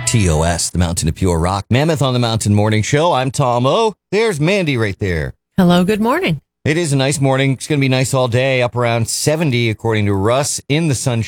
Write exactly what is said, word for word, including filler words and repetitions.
T O S, the Mountain of Pure Rock. Mammoth on the Mountain Morning Show. I'm Tom O. There's Mandy right there. Hello, good morning. It is a nice morning. It's going to be nice all day, up around seventy, according to Russ, in the sunshine.